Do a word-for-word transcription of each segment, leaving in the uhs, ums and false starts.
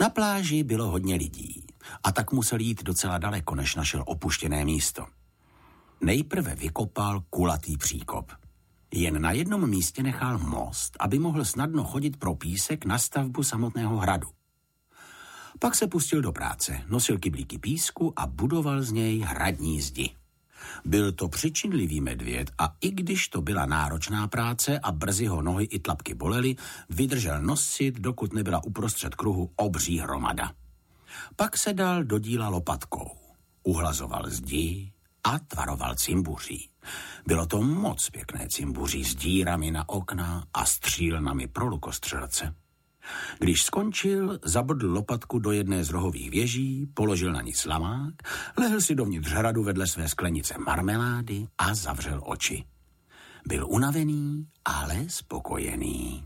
Na pláži bylo hodně lidí a tak musel jít docela daleko, než našel opuštěné místo. Nejprve vykopal kulatý příkop. Jen na jednom místě nechal most, aby mohl snadno chodit pro písek na stavbu samotného hradu. Pak se pustil do práce, nosil kyblíky písku a budoval z něj hradní zdi. Byl to přičinlivý medvěd a i když to byla náročná práce a brzy ho nohy i tlapky bolely, vydržel nosit, dokud nebyla uprostřed kruhu obří hromada. Pak se dal do díla lopatkou. Uhlazoval zdi a tvaroval cimbuří. Bylo to moc pěkné cimbuří s dírami na okna a střílnami pro lukostřelce. Když skončil, zabrdl lopatku do jedné z rohových věží, položil na ní slamák, lehl si dovnitř hradu vedle své sklenice marmelády a zavřel oči. Byl unavený, ale spokojený.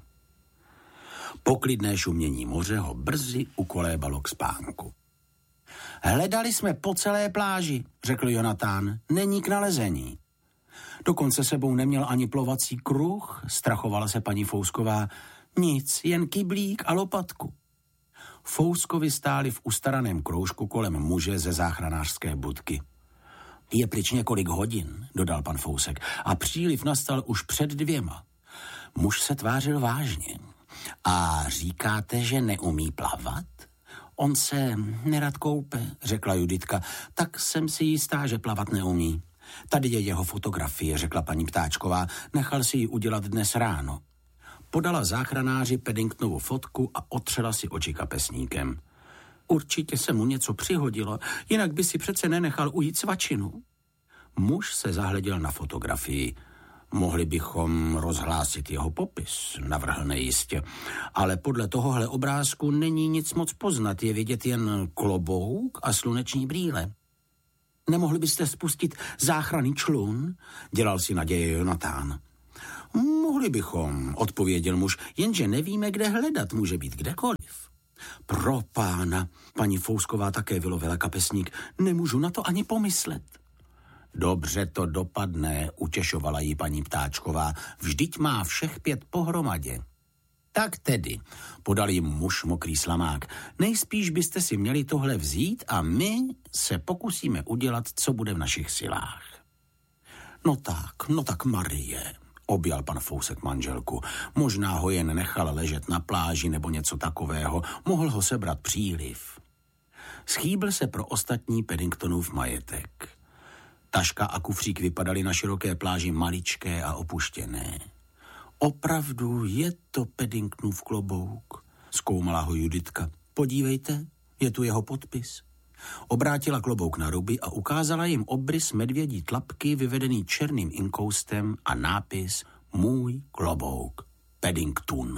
Poklidné šumění moře ho brzy ukolébalo k spánku. Hledali jsme po celé pláži, řekl Jonatán, není k nalezení. Dokonce sebou neměl ani plovací kruh, strachovala se paní Fousková. Nic, jen kyblík a lopatku. Fouskovi stáli v ustaraném kroužku kolem muže ze záchranářské budky. Je pryč několik hodin, dodal pan Fousek, a příliv nastal už před dvěma. Muž se tvářil vážně. A říkáte, že neumí plavat? On se nerad koupe, řekla Juditka, tak jsem si jistá, že plavat neumí. Tady je jeho fotografie, řekla paní Ptáčková, nechal si ji udělat dnes ráno. Podala záchranáři Paddingtonovu fotku a otřela si oči kapesníkem. Určitě se mu něco přihodilo, jinak by si přece nenechal ujít svačinu. Muž se zahleděl na fotografii. Mohli bychom rozhlásit jeho popis, navrhl nejistě. Ale podle tohohle obrázku není nic moc poznat, je vidět jen klobouk a sluneční brýle. Nemohli byste spustit záchranný člun? Dělal si naděje Jonatán. Mohli bychom, odpověděl muž, jenže nevíme, kde hledat, může být kdekoliv. Pro pána, paní Fousková také vylovila kapesník, nemůžu na to ani pomyslet. Dobře to dopadne, utěšovala jí paní Ptáčková, vždyť má všech pět pohromadě. Tak tedy, podal jim muž mokrý slamák, nejspíš byste si měli tohle vzít a my se pokusíme udělat, co bude v našich silách. No tak, no tak Marie, objal pan Fousek manželku. Možná ho jen nechal ležet na pláži nebo něco takového, mohl ho sebrat příliv. Schýbl se pro ostatní Paddingtonův majetek. Taška a kufřík vypadaly na široké pláži maličké a opuštěné. Opravdu je to Paddingtonův klobouk, zkoumala ho Juditka. Podívejte, je tu jeho podpis. Obrátila klobouk na ruby a ukázala jim obrys medvědí tlapky vyvedený černým inkoustem a nápis Můj klobouk, Paddington.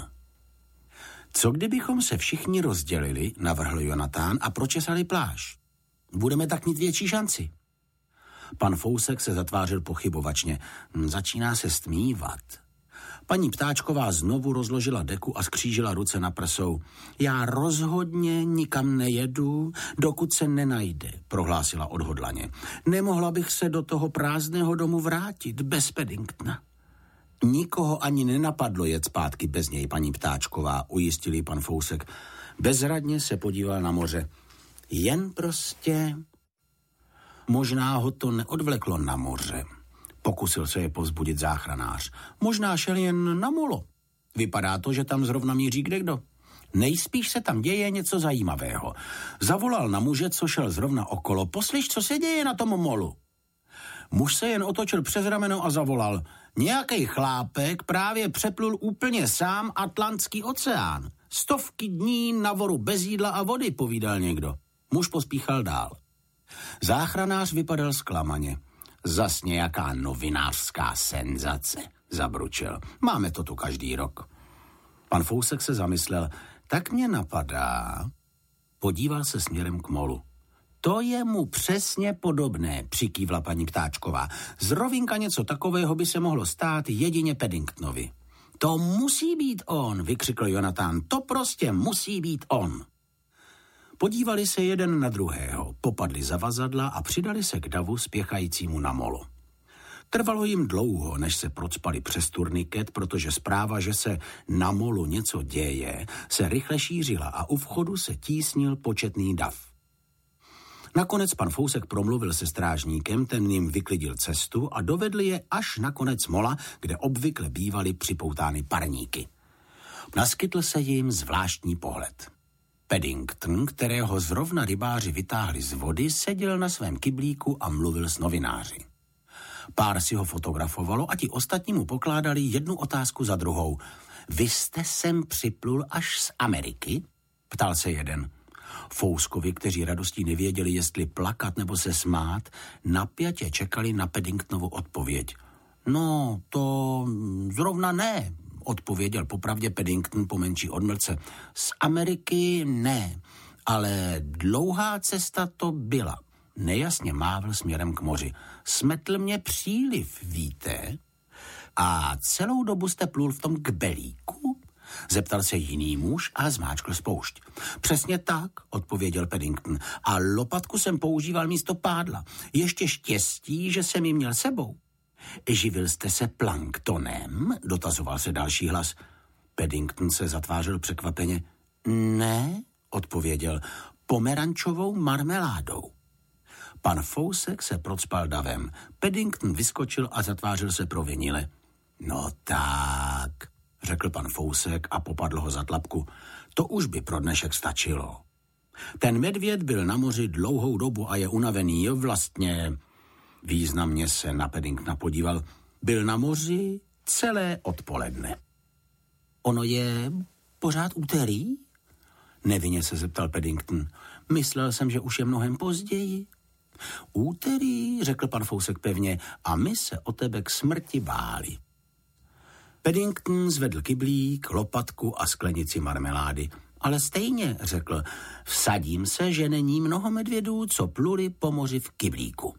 Co kdybychom se všichni rozdělili, navrhl Jonatán, a pročesali pláž? Budeme tak mít větší šanci. Pan Fousek se zatvářil pochybovačně. Začíná se stmívat. Paní Ptáčková znovu rozložila deku a skřížila ruce na prsou. Já rozhodně nikam nejedu, dokud se nenajde, prohlásila odhodlaně. Nemohla bych se do toho prázdného domu vrátit bez Paddingtona. Nikoho ani nenapadlo jet zpátky bez něj, paní Ptáčková, ujistil jí pan Fousek. Bezradně se podíval na moře. Jen prostě... Možná ho to neodvleklo na moře. Pokusil se je povzbudit záchranář. Možná šel jen na molo. Vypadá to, že tam zrovna míří kdekdo. Nejspíš se tam děje něco zajímavého. Zavolal na muže, co šel zrovna okolo. Poslyš, co se děje na tom molu. Muž se jen otočil přes rameno a zavolal. Nějaký chlápek právě přeplul úplně sám Atlantský oceán. Stovky dní na voru bez jídla a vody, povídal někdo. Muž pospíchal dál. Záchranář vypadal zklamaně. Zas nějaká novinářská senzace, zabručel. Máme to tu každý rok. Pan Fousek se zamyslel. Tak mě napadá. Podíval se směrem k molu. To je mu přesně podobné, přikývla paní Ptáčková. Zrovinka něco takového by se mohlo stát jedině Paddingtonovi. To musí být on, vykřikl Jonatán. To prostě musí být on. Podívali se jeden na druhého, popadli zavazadla a přidali se k davu spěchajícímu na molo. Trvalo jim dlouho, než se procpali přes turniket, protože zpráva, že se na molu něco děje, se rychle šířila a u vchodu se tísnil početný dav. Nakonec pan Fousek promluvil se strážníkem, ten jim vyklidil cestu a dovedl je až na konec mola, kde obvykle bývaly připoutány parníky. Naskytl se jim zvláštní pohled. Paddington, kterého zrovna rybáři vytáhli z vody, seděl na svém kyblíku a mluvil s novináři. Pár si ho fotografovalo a ti ostatní mu pokládali jednu otázku za druhou. Vy jste sem připlul až z Ameriky? Ptal se jeden. Fouskovi, kteří radostí nevěděli, jestli plakat nebo se smát, napjatě čekali na Paddingtonovu odpověď. No, to zrovna ne, odpověděl popravdě Paddington po menší odmlce. Z Ameriky ne, ale dlouhá cesta to byla. Nejasně mávl směrem k moři. Smetl mě příliv, víte? A celou dobu jste plul v tom kbelíku? Zeptal se jiný muž a zmáčkl spoušť. Přesně tak, odpověděl Paddington. A lopatku jsem používal místo pádla. Ještě štěstí, že jsem ji měl sebou. Živil jste se planktonem? Dotazoval se další hlas. Paddington se zatvářil překvapeně. Ne, odpověděl, pomerančovou marmeládou. Pan Fousek se procpal davem. Paddington vyskočil a zatvářil se provinile. No tak, řekl pan Fousek a popadl ho za tlapku. To už by pro dnešek stačilo. Ten medvěd byl na moři dlouhou dobu a je unavený, vlastně... Významně se na Paddingtona podíval. Byl na moři celé odpoledne. Ono je pořád úterý? Nevinně se zeptal Paddington. Myslel jsem, že už je mnohem později. Úterý, řekl pan Fousek pevně, a my se o tebe k smrti báli. Paddington zvedl kyblík, lopatku a sklenici marmelády. Ale stejně, řekl, vsadím se, že není mnoho medvědů, co pluli po moři v kyblíku.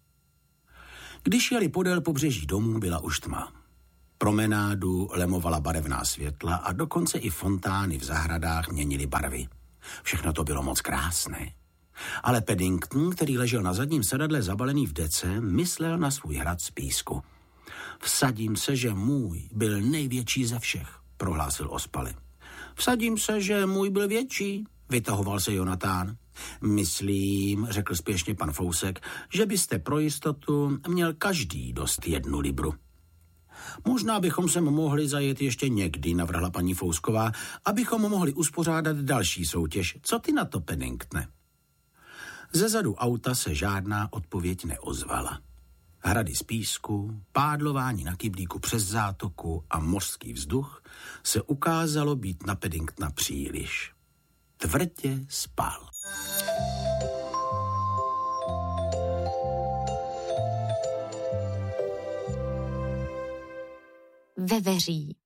Když jeli podél pobřeží domů, byla už tma. Promenádu lemovala barevná světla a dokonce i fontány v zahradách měnily barvy. Všechno to bylo moc krásné. Ale Paddington, který ležel na zadním sedadle zabalený v dece, myslel na svůj hrad z písku. Vsadím se, že můj byl největší ze všech, prohlásil ospale. Vsadím se, že můj byl větší, vytahoval se Jonatán. Myslím, řekl spěšně pan Fousek, že byste pro jistotu měl každý dost jednu libru. Možná bychom se mohli zajet ještě někdy, navrhla paní Fousková, abychom mohli uspořádat další soutěž. Co ty na to, Paddingtone? Ze zadu auta se žádná odpověď neozvala. Hrady z písku, pádlování na kyblíku přes zátoku a mořský vzduch se ukázalo být na Paddingtona příliš. Tvrdě spal. Veveří.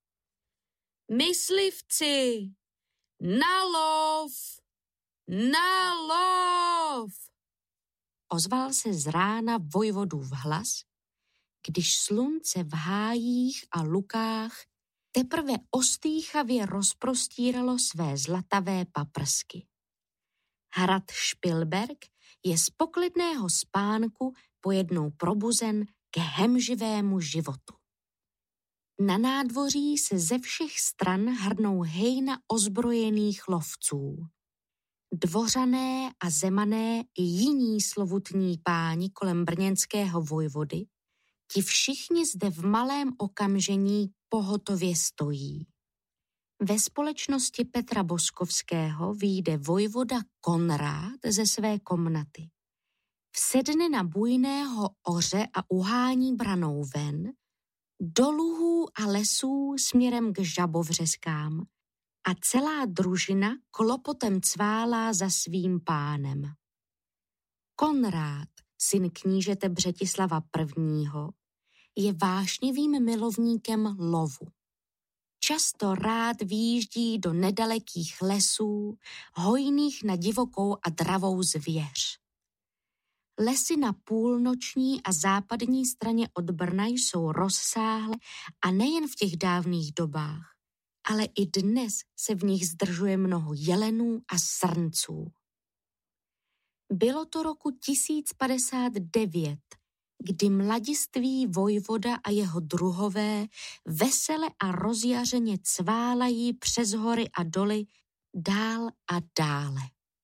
Myslivci, na lov, na lov! Ozval se z rána vojvodův hlas, když slunce v hájích a lukách teprve ostýchavě rozprostíralo své zlatavé paprsky. Hrad Špilberk je z poklidného spánku pojednou probuzen ke hemživému životu. Na nádvoří se ze všech stran hrnou hejna ozbrojených lovců. Dvořané a zemané i jiní slovutní páni kolem brněnského vojvody, ti všichni zde v malém okamžení pohotově stojí. Ve společnosti Petra Boskovského vyjde vojvoda Konrád ze své komnaty. Vsedne na bujného oře a uhání branou ven, do luhů a lesů směrem k žabovřeskám a celá družina klopotem cválá za svým pánem. Konrád, syn knížete Břetislava prvního, je vášnivým milovníkem lovu. Často rád výjíždí do nedalekých lesů, hojných na divokou a dravou zvěř. Lesy na půlnoční a západní straně od Brna jsou rozsáhlé a nejen v těch dávných dobách, ale i dnes se v nich zdržuje mnoho jelenů a srnců. Bylo to roku tisíc padesát devět, kdy mladiství vojvoda a jeho druhové vesele a rozjařeně cválají přes hory a doly dál a dále.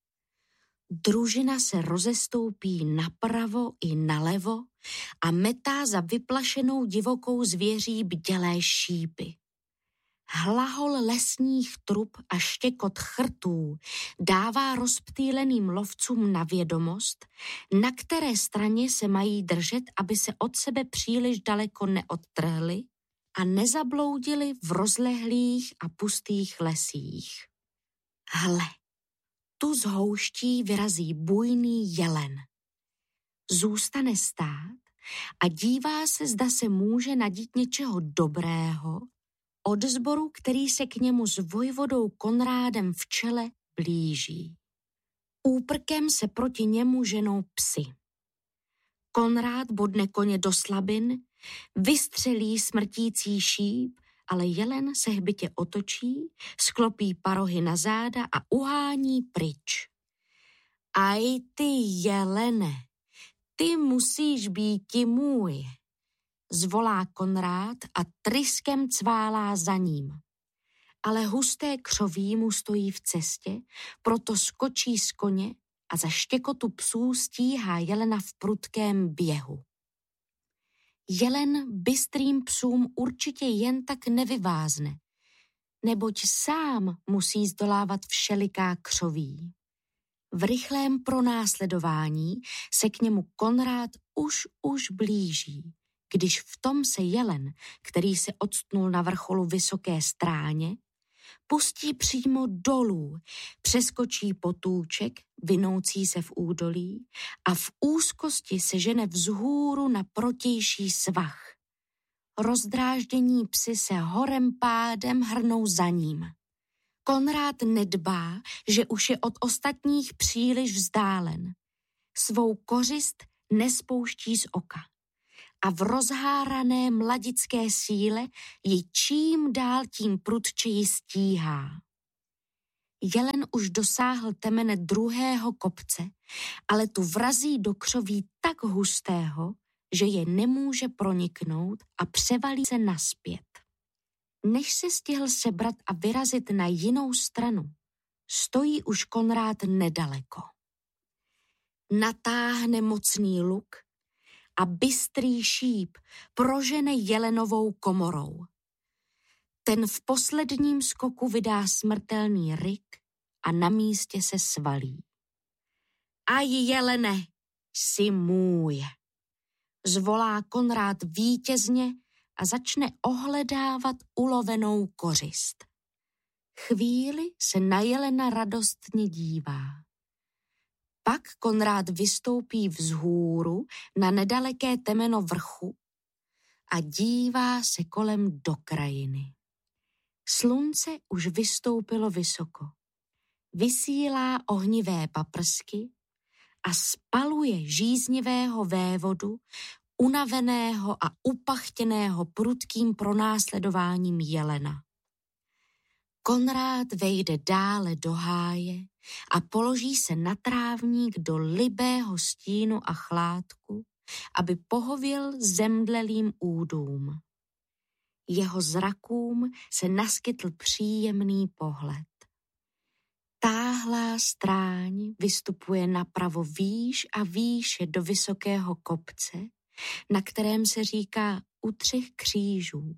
Družina se rozestoupí napravo i nalevo a metá za vyplašenou divokou zvěří bdělé šípy. Hlahol lesních trub a štěkot chrtů dává rozptýleným lovcům na vědomost, na které straně se mají držet, aby se od sebe příliš daleko neodtrhli a nezabloudili v rozlehlých a pustých lesích. Hle, tu z houští vyrazí bujný jelen. Zůstane stát a dívá se, zda se může nadít něčeho dobrého od sboru, který se k němu s vojvodou Konrádem v čele blíží. Úprkem se proti němu ženou psy. Konrád bodne koně do slabin, vystřelí smrtící šíp, ale jelen se hbitě otočí, sklopí parohy na záda a uhání pryč. Aj ty, jelene, ty musíš býti můj, zvolá Konrád a tryskem cválá za ním. Ale husté křoví mu stojí v cestě, proto skočí z koně a za štěkotu psů stíhá jelena v prudkém běhu. Jelen bystrým psům určitě jen tak nevyvázne, neboť sám musí zdolávat všeliká křoví. V rychlém pronásledování se k němu Konrád už už blíží, když v tom se jelen, který se odstnul na vrcholu vysoké stráně, pustí přímo dolů, přeskočí potůček, vinoucí se v údolí a v úzkosti se žene vzhůru na protější svah. Rozdráždění psi se horem pádem hrnou za ním. Konrád nedbá, že už je od ostatních příliš vzdálen. Svou kořist nespouští z oka a v rozhárané mladické síle ji čím dál tím prudčeji stíhá. Jelen už dosáhl temene druhého kopce, ale tu vrazí do křoví tak hustého, že je nemůže proniknout a převalí se naspět. Než se stihl sebrat a vyrazit na jinou stranu, stojí už Konrád nedaleko. Natáhne mocný luk a bystrý šíp prožene jelenovou komorou. Ten v posledním skoku vydá smrtelný ryk a na místě se svalí. Aj jelene, jsi můj, zvolá Konrád vítězně a začne ohledávat ulovenou kořist. Chvíli se na jelena radostně dívá. Pak Konrád vystoupí vzhůru na nedaleké temeno vrchu a dívá se kolem do krajiny. Slunce už vystoupilo vysoko. Vysílá ohnivé paprsky a spaluje žíznivého vévodu, unaveného a upachtěného prudkým pronásledováním jelena. Konrád vejde dále do háje a položí se na trávník do libého stínu a chládku, aby pohověl zemdlelým údům. Jeho zrakům se naskytl příjemný pohled. Táhlá stráň vystupuje napravo výš a výše do vysokého kopce, na kterém se říká U třech křížů.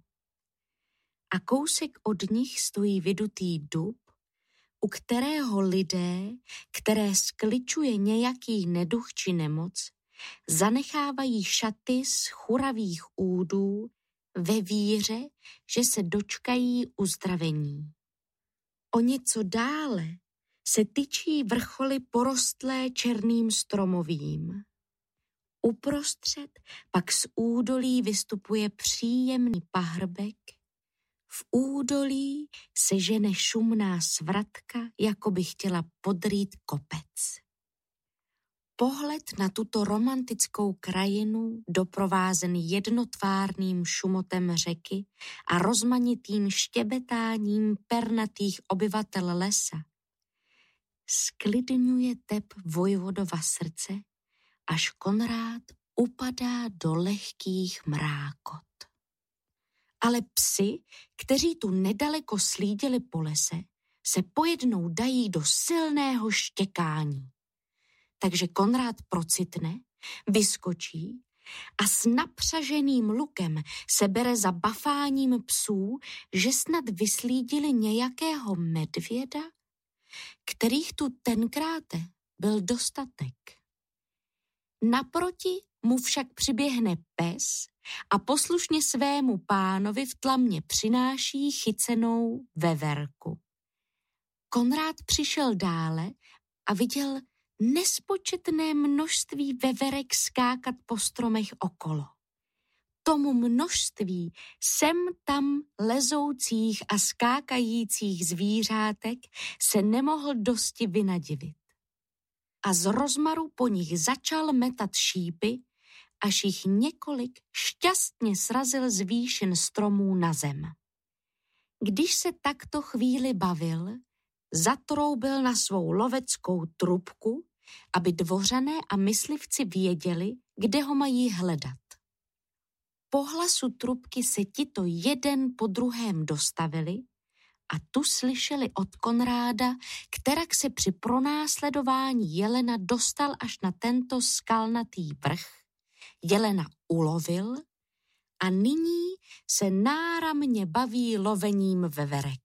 A kousek od nich stojí vydutý dub, u kterého lidé, které skličuje nějaký neduch či nemoc, zanechávají šaty z churavých údů ve víře, že se dočkají uzdravení. O něco dále se tyčí vrcholy porostlé černým stromovým. Uprostřed pak z údolí vystupuje příjemný pahrbek, v údolí se žene šumná svratka, jako by chtěla podrýt kopec. Pohled na tuto romantickou krajinu, doprovázen jednotvárným šumotem řeky a rozmanitým štěbetáním pernatých obyvatel lesa, sklidňuje tep vojvodova srdce, až Konrád upadá do lehkých mrákot. Ale psi, kteří tu nedaleko slídili po lese, se pojednou dají do silného štěkání. Takže Konrád procitne, vyskočí a s napřaženým lukem se bere za bafáním psů, že snad vyslídili nějakého medvěda, kterých tu tenkrát byl dostatek. Naproti mu však přiběhne pes a poslušně svému pánovi v tlamě přináší chycenou veverku. Konrád přišel dále a viděl nespočetné množství veverek skákat po stromech okolo. Tomu množství sem tam lezoucích a skákajících zvířátek se nemohl dosti vynadivit. A z rozmaru po nich začal metat šípy, až jich několik šťastně srazil z výšin stromů na zem. Když se takto chvíli bavil, zatroubil na svou loveckou trubku, aby dvořané a myslivci věděli, kde ho mají hledat. Po hlasu trubky se tito jeden po druhém dostavili a tu slyšeli od Konráda, kterak se při pronásledování jelena dostal až na tento skalnatý vrch, jelena ulovil a nyní se náramně baví lovením veverek.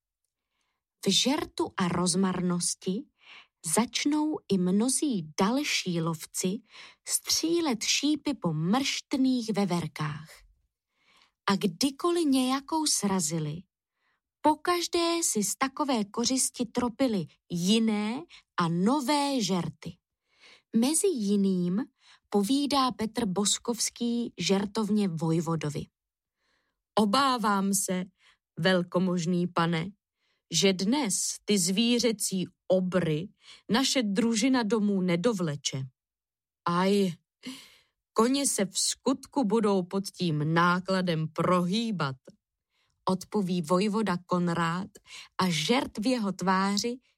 V žertu a rozmarnosti začnou i mnozí další lovci střílet šípy po mrštných veverkách. A kdykoliv nějakou srazili, pokaždé si z takové kořisti tropili jiné a nové žerty. Mezi jiným povídá Petr Boskovský žertovně vojvodovi. Obávám se, velkomožný pane, že dnes ty zvířecí obry naše družina domů nedovleče. Aj, koně se v skutku budou pod tím nákladem prohýbat, odpoví vojvoda Konrád a žert v jeho tváři